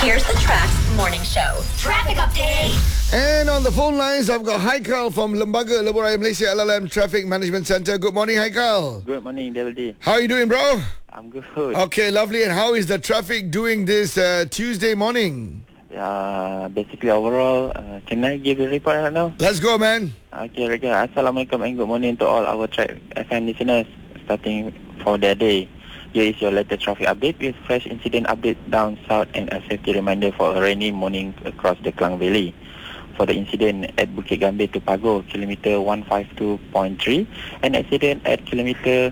Here's the Tracks Morning Show. Traffic update. And on the phone lines, I've got Haikal from Lembaga Lebuh Raya Malaysia LLM Traffic Management Centre. Good morning, Haikal. Good morning, Double D. How are you doing, bro? I'm good. Okay, lovely. And how is the traffic doing this Tuesday morning? Basically overall, can I give a report right now? Let's go, man. Okay, Rega. Assalamualaikum and good morning to all our Track FM listeners starting for their day. Here is your latest traffic update with fresh incident update down south and a safety reminder for a rainy morning across the Klang Valley. For the incident at Bukit Gambir to Pago, kilometer 152.3, and accident at kilometer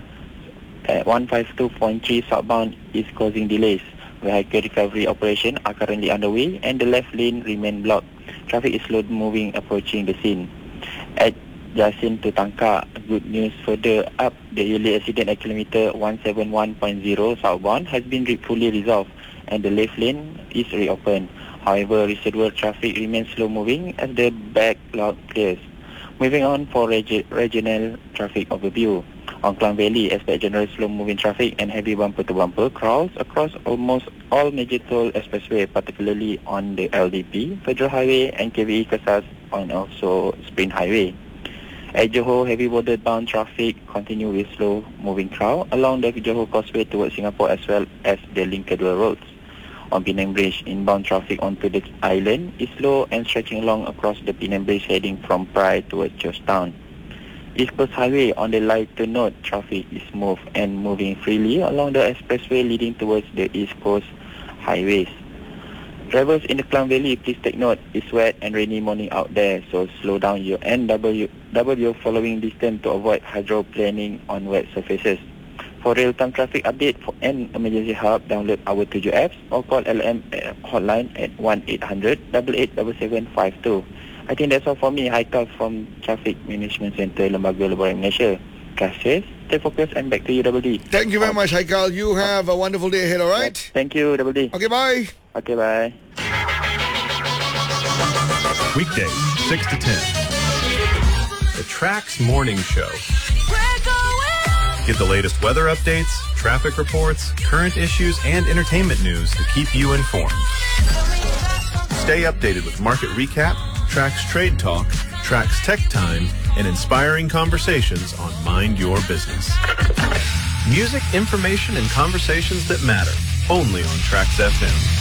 152.3 southbound is causing delays. Vehicle recovery operations are currently underway and the left lane remain blocked. Traffic is slow moving approaching the scene. At Jasin to Tangka, good news further up. The early accident at kilometer 171.0 southbound has been fully resolved and the left lane is reopened. However, residual traffic remains slow moving as the backlog clears. Moving on for regional traffic overview. On Klang Valley, expect general slow-moving traffic and heavy bumper-to-bumper crowds across almost all major toll expressway, particularly on the LDP, Federal Highway and KVE Kesas, and also Sprint Highway. At Johor, heavy border-bound traffic continue with slow-moving crowd along the Johor Causeway towards Singapore as well as the link Kedua roads. On Penang Bridge, inbound traffic onto the island is slow and stretching along across the Penang Bridge heading from Prai towards Georgetown. East Coast Highway on the lighter note, traffic is smooth and moving freely along the expressway leading towards the East Coast highways. Drivers in the Klang Valley, please take note, it's wet and rainy morning out there, so slow down your NW following distance to avoid hydroplaning on wet surfaces. For real-time traffic update and emergency help, download our 7 apps or call LM hotline at 1-800-887752. I think that's all for me. Haikal from Traffic Management Centre, Lembaga Lebuh Raya Malaysia. Gracias. Stay focused and back to you, Double D. Thank you very much, Haikal. You have a wonderful day ahead, all right? Thank you, Double D. Okay, bye. Okay, bye. Weekdays, 6 to 10. The Tracks Morning Show. Get the latest weather updates, traffic reports, current issues, and entertainment news to keep you informed. Stay updated with market recap, Tracks Trade Talk, Tracks Tech Time, and inspiring conversations on Mind Your Business. Music, information, and conversations that matter, only on Tracks FM.